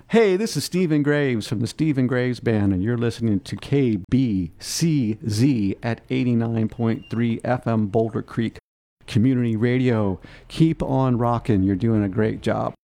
Hey, this is Stephen Graves from the Stephen Graves Band, and you're listening to KBCZ at 89.3 FM Boulder Creek Community Radio. Keep on rocking. You're doing a great job.